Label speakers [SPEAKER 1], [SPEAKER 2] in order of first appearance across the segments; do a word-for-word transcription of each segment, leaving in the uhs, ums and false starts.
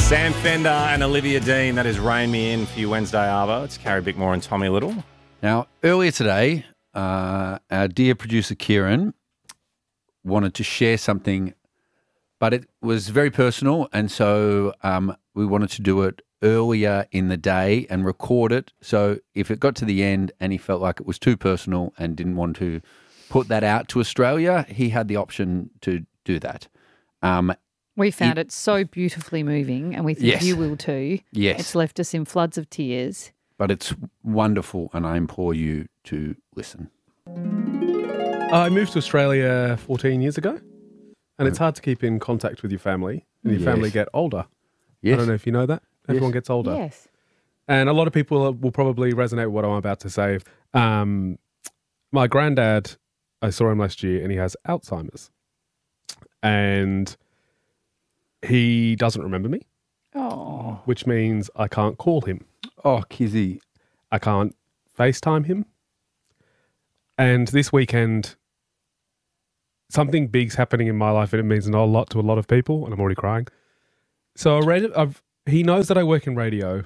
[SPEAKER 1] Sam Fender and Olivia Dean, that is Rein Me In for you Wednesday, Arvo. It's Carrie Bickmore and Tommy Little.
[SPEAKER 2] Now, earlier today, uh, our dear producer Kieran wanted to share something, but it was very personal, and so um, we wanted to do it earlier in the day and record it. So if it got to the end and he felt like it was too personal and didn't want to put that out to Australia, he had the option to do that. Um,
[SPEAKER 3] We found it, it so beautifully moving, and we think
[SPEAKER 2] yes.
[SPEAKER 3] you will too.
[SPEAKER 2] Yes.
[SPEAKER 3] It's left us in floods of tears.
[SPEAKER 2] But it's wonderful, and I implore you to listen.
[SPEAKER 4] I moved to Australia fourteen years ago, and it's hard to keep in contact with your family, and your
[SPEAKER 2] Yes.
[SPEAKER 4] family get older.
[SPEAKER 2] Yes.
[SPEAKER 4] I don't know if you know that. Everyone
[SPEAKER 2] Yes.
[SPEAKER 4] gets older.
[SPEAKER 3] Yes.
[SPEAKER 4] And a lot of people will probably resonate with what I'm about to say. Um, my granddad, I saw him last year, and he has Alzheimer's. And he doesn't remember me,
[SPEAKER 3] Oh.
[SPEAKER 4] which means I can't call him.
[SPEAKER 2] Oh, Kizzy.
[SPEAKER 4] I can't FaceTime him. And this weekend, something big's happening in my life, and it means a lot to a lot of people, and I'm already crying. So I read it. I've, he knows that I work in radio,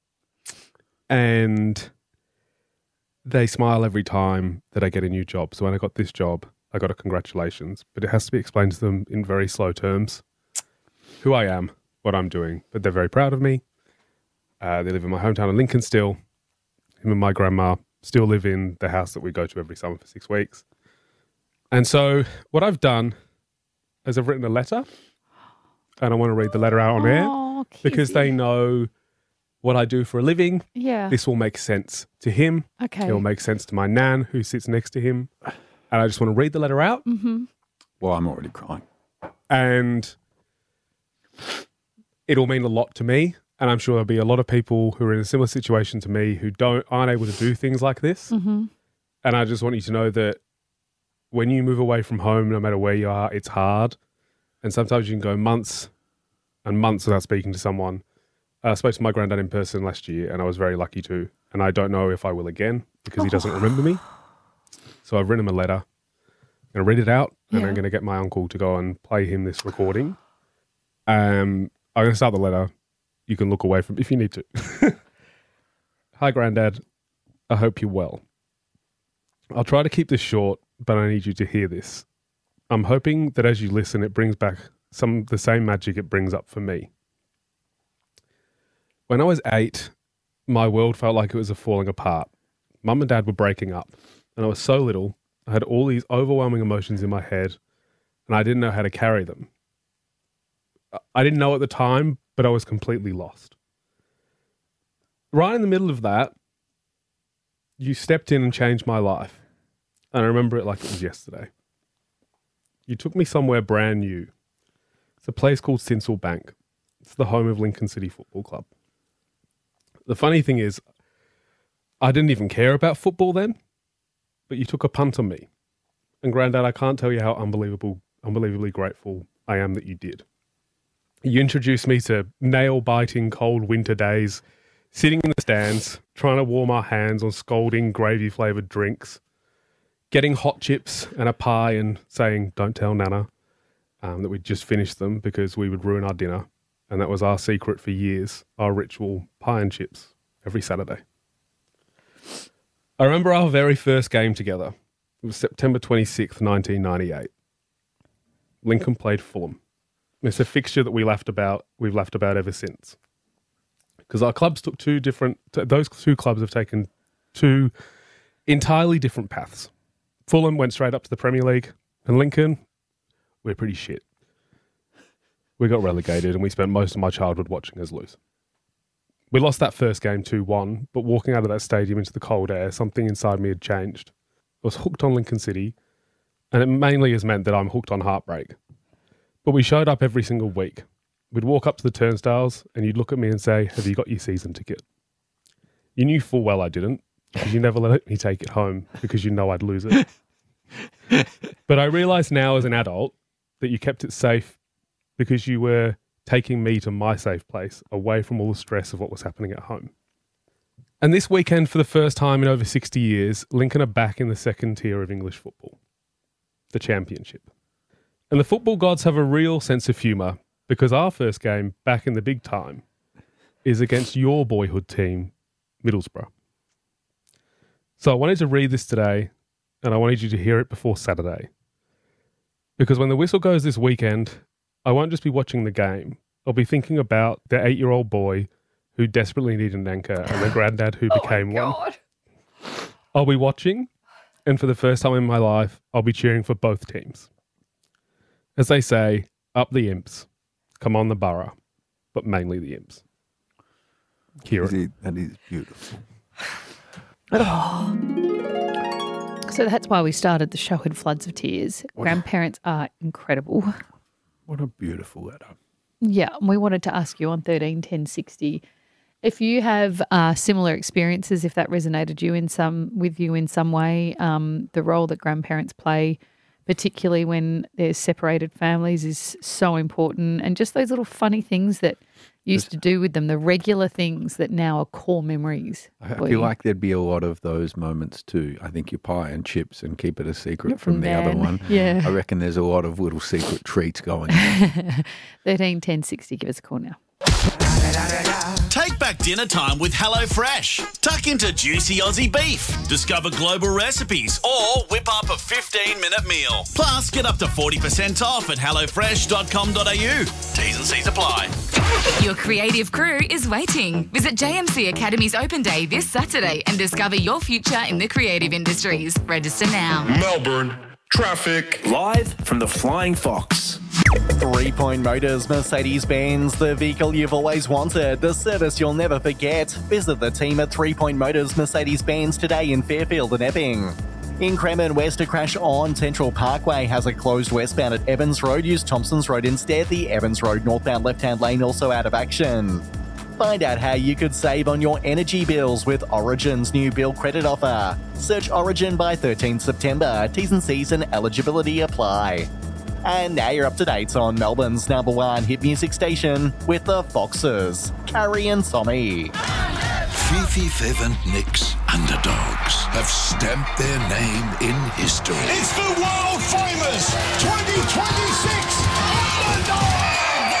[SPEAKER 4] and they smile every time that I get a new job. So when I got this job, I got a congratulations, but it has to be explained to them in very slow terms who I am, what I'm doing. But they're very proud of me. Uh, they live in my hometown of Lincoln still. Him and my grandma still live in the house that we go to every summer for six weeks. And so what I've done is I've written a letter, and I want to read the letter out on air
[SPEAKER 3] Oh,
[SPEAKER 4] because they
[SPEAKER 3] Kizzy.
[SPEAKER 4] know what I do for a living.
[SPEAKER 3] Yeah.
[SPEAKER 4] This will make sense to him.
[SPEAKER 3] Okay.
[SPEAKER 4] It will make sense to my nan who sits next to him. And I just want to read the letter out.
[SPEAKER 3] Mm-hmm.
[SPEAKER 2] Well, I'm already crying.
[SPEAKER 4] And it'll mean a lot to me. And I'm sure there'll be a lot of people who are in a similar situation to me who don't aren't able to do things like this.
[SPEAKER 3] Mm-hmm.
[SPEAKER 4] And I just want you to know that when you move away from home, no matter where you are, it's hard. And sometimes you can go months and months without speaking to someone. I spoke to my granddad in person last year, and I was very lucky to. And I don't know if I will again because he doesn't remember me. So I've written him a letter. I'm going to read it out, and
[SPEAKER 3] Yeah.
[SPEAKER 4] I'm going to get my uncle to go and play him this recording. Um, I'm going to start the letter. You can look away from if you need to. Hi, Granddad. I hope you're well. I'll try to keep this short, but I need you to hear this. I'm hoping that as you listen, it brings back some the same magic it brings up for me. When I was eight, my world felt like it was falling apart. Mum and Dad were breaking up, and I was so little. I had all these overwhelming emotions in my head, and I didn't know how to carry them. I didn't know at the time, but I was completely lost. Right in the middle of that, you stepped in and changed my life. And I remember it like it was yesterday. You took me somewhere brand new. It's a place called Sinsel Bank. It's the home of Lincoln City Football Club. The funny thing is, I didn't even care about football then, but you took a punt on me. And Granddad, I can't tell you how unbelievable, unbelievably grateful I am that you did. You introduced me to nail-biting cold winter days, sitting in the stands, trying to warm our hands on scalding gravy-flavoured drinks, getting hot chips and a pie and saying, don't tell Nana um, that we'd just finished them because we would ruin our dinner. And that was our secret for years, our ritual pie and chips every Saturday. I remember our very first game together. It was September twenty-sixth, nineteen ninety-eight. Lincoln played Fulham. It's a fixture that we laughed about, we've laughed about ever since. Because our clubs took two different, those two clubs have taken two entirely different paths. Fulham went straight up to the Premier League, and Lincoln, we're pretty shit. We got relegated, and we spent most of my childhood watching us lose. We lost that first game two one, but walking out of that stadium into the cold air, something inside me had changed. I was hooked on Lincoln City, and it mainly has meant that I'm hooked on heartbreak. But we showed up every single week. We'd walk up to the turnstiles, and you'd look at me and say, have you got your season ticket? You knew full well I didn't, because you never let me take it home, because you know I'd lose it. But I realise now as an adult that you kept it safe because you were taking me to my safe place, away from all the stress of what was happening at home. And this weekend, for the first time in over sixty years, Lincoln are back in the second tier of English football, the Championship. And the football gods have a real sense of humour, because our first game back in the big time is against your boyhood team, Middlesbrough. So I wanted to read this today, and I wanted you to hear it before Saturday. Because when the whistle goes this weekend, I won't just be watching the game. I'll be thinking about the eight-year-old boy who desperately needed an anchor and the granddad who became
[SPEAKER 3] oh my
[SPEAKER 4] one.
[SPEAKER 3] God.
[SPEAKER 4] I'll be watching, and for the first time in my life, I'll be cheering for both teams. As they say, up the imps, come on the borough, but mainly the imps. Kieran.
[SPEAKER 2] That is beautiful.
[SPEAKER 3] So that's why we started the show in floods of tears. Grandparents are incredible.
[SPEAKER 2] What a beautiful letter.
[SPEAKER 3] Yeah, and we wanted to ask you on thirteen ten sixty if you have uh, similar experiences, if that resonated you in some with you in some way. Um, the role that grandparents play, particularly when there's separated families, is so important, and just those little funny things that you used to do with them, the regular things that now are core memories.
[SPEAKER 2] I feel like there'd be a lot of those moments too. I think your pie and chips and keep it a secret from,
[SPEAKER 3] From
[SPEAKER 2] the other
[SPEAKER 3] Dan.
[SPEAKER 2] one.
[SPEAKER 3] Yeah.
[SPEAKER 2] I reckon there's a lot of little secret treats going on.
[SPEAKER 3] thirteen ten sixty, give us a call now.
[SPEAKER 5] Take back dinner time with HelloFresh. Tuck into juicy Aussie beef. Discover global recipes or whip up a fifteen-minute meal. Plus, get up to forty percent off at hello fresh dot com dot a u. T's and C's apply.
[SPEAKER 6] Your creative crew is waiting. Visit J M C Academy's Open Day this Saturday and discover your future in the creative industries. Register now.
[SPEAKER 7] Melbourne, traffic.
[SPEAKER 8] Live from the Flying Fox.
[SPEAKER 9] Three Point Motors Mercedes-Benz, the vehicle you've always wanted, the service you'll never forget. Visit the team at Three Point Motors Mercedes-Benz today in Fairfield and Epping. In Cremon, west to crash on Central Parkway has a closed westbound at Evans Road. Use Thompson's Road instead. The Evans Road northbound left-hand lane also out of action. Find out how you could save on your energy bills with Origin's new bill credit offer. Search Origin by thirteenth September. T's and C's and eligibility apply. And now you're up to date on Melbourne's number one hit music station with the Foxes, Carrie and Tommy.
[SPEAKER 7] Fifi, Fev and Nick's underdogs have stamped their name in history.
[SPEAKER 10] It's the world famous twenty twenty-six Underdog!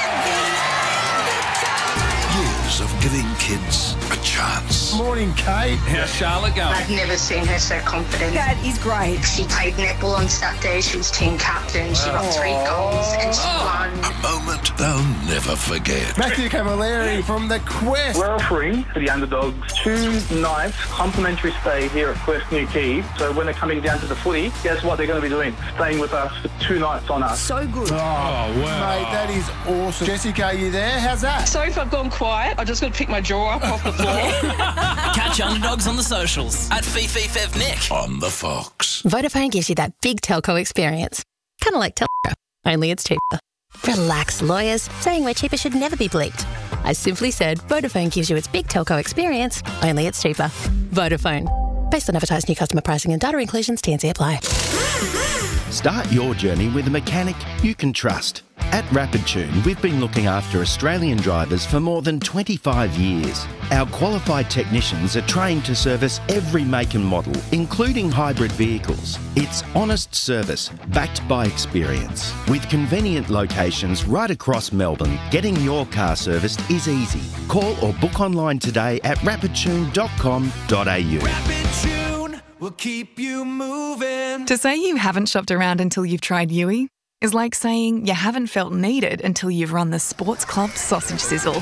[SPEAKER 7] Years of giving kids a chance.
[SPEAKER 10] Morning, Kate.
[SPEAKER 11] How's Charlotte going?
[SPEAKER 12] I've never seen her so confident.
[SPEAKER 11] That is great.
[SPEAKER 12] She played netball on Saturday. She was team captain. She got three goals and she won.
[SPEAKER 7] A moment they'll never forget.
[SPEAKER 10] Matthew Camilleri from the Quest.
[SPEAKER 13] We're offering for the underdogs two nights complimentary stay here at Quest New Quay. So when they're coming down to the footy, guess what they're going to be doing? Staying with us for two nights on us.
[SPEAKER 11] So good.
[SPEAKER 10] Oh, wow. Mate, that is awesome. Jessica, are you there? How's that?
[SPEAKER 14] Sorry if I've gone quiet. I just got to pick my jaw up off the floor.
[SPEAKER 11] Catch Underdogs on the socials at Fifi Fev Nick.
[SPEAKER 7] On the Fox.
[SPEAKER 15] Vodafone gives you that big telco experience. Kind of like Telco, only it's cheaper. Relax, lawyers. Saying we're cheaper should never be bleeped. I simply said Vodafone gives you its big telco experience, only it's cheaper. Vodafone. Based on advertised new customer pricing and data inclusions, T and C apply.
[SPEAKER 16] Start your journey with a mechanic you can trust. At Rapid Tune, we've been looking after Australian drivers for more than twenty-five years. Our qualified technicians are trained to service every make and model, including hybrid vehicles. It's honest service, backed by experience. With convenient locations right across Melbourne, getting your car serviced is easy. Call or book online today at rapid tune dot com dot a u.
[SPEAKER 17] Rapid Tune will keep you moving.
[SPEAKER 6] To say you haven't shopped around until you've tried Yui is like saying you haven't felt needed until you've run the Sports Club sausage sizzle.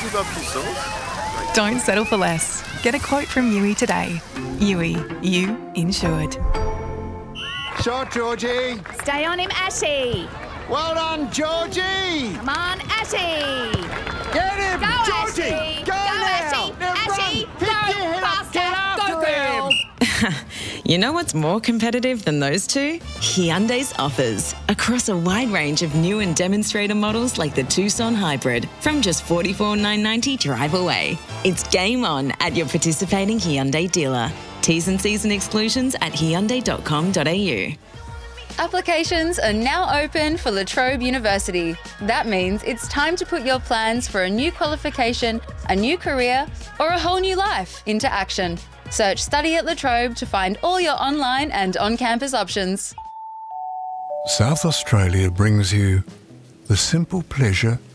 [SPEAKER 6] Don't settle for less. Get a quote from Yui today. Yui, you insured.
[SPEAKER 10] Shot, Georgie.
[SPEAKER 18] Stay on him, Ashy.
[SPEAKER 10] Well done, Georgie.
[SPEAKER 18] Come on, Ashy.
[SPEAKER 10] Get him,
[SPEAKER 18] Go,
[SPEAKER 10] Georgie.
[SPEAKER 18] Ashy.
[SPEAKER 10] Go,
[SPEAKER 18] Go,
[SPEAKER 10] now.
[SPEAKER 18] Ashy.
[SPEAKER 10] Now
[SPEAKER 18] Ashy,
[SPEAKER 10] run.
[SPEAKER 18] go
[SPEAKER 10] Pick your head up.
[SPEAKER 18] faster.
[SPEAKER 10] Get after
[SPEAKER 18] Go, girl.
[SPEAKER 10] him.
[SPEAKER 19] You know what's more competitive than those two? Hyundai's offers. Across a wide range of new and demonstrator models like the Tucson Hybrid from just forty-four thousand nine hundred ninety dollars drive away. It's game on at your participating Hyundai dealer. T's and C's and exclusions at hyundai dot com dot a u.
[SPEAKER 20] Applications are now open for La Trobe University. That means it's time to put your plans for a new qualification, a new career, or a whole new life into action. Search Study at La Trobe to find all your online and on-campus options.
[SPEAKER 21] South Australia brings you the simple pleasure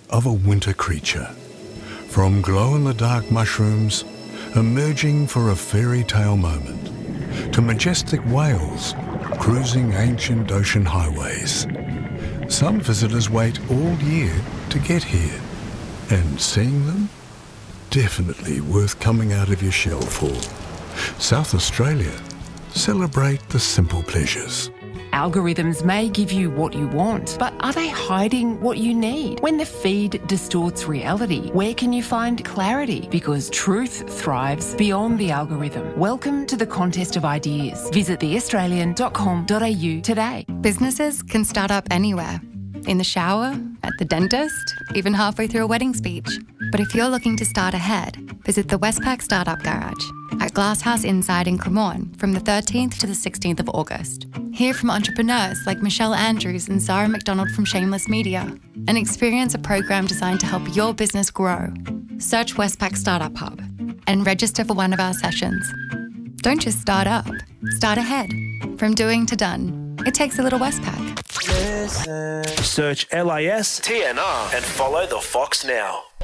[SPEAKER 7] of a winter creature. From glow-in-the-dark mushrooms emerging for a fairy tale moment, to majestic whales cruising ancient ocean highways. Some visitors wait all year to get here, and seeing them, definitely worth coming out of your shell for. South Australia, celebrate the simple pleasures.
[SPEAKER 21] Algorithms may give you what you want, but are they hiding what you need? When the feed distorts reality, where can you find clarity? Because truth thrives beyond the algorithm. Welcome to the contest of ideas. Visit the australian dot com dot a u today.
[SPEAKER 22] Businesses can start up anywhere. In the shower, at the dentist, even halfway through a wedding speech. But if you're looking to start ahead, visit the Westpac Startup Garage at Glasshouse Inside in Cremorne from the thirteenth to the sixteenth of August. Hear from entrepreneurs like Michelle Andrews and Zara McDonald from Shameless Media and experience a program designed to help your business grow. Search Westpac Startup Hub and register for one of our sessions. Don't just start up, start ahead. From doing to done, it takes a little Westpac.
[SPEAKER 8] Search L A S T N R and follow the Fox now.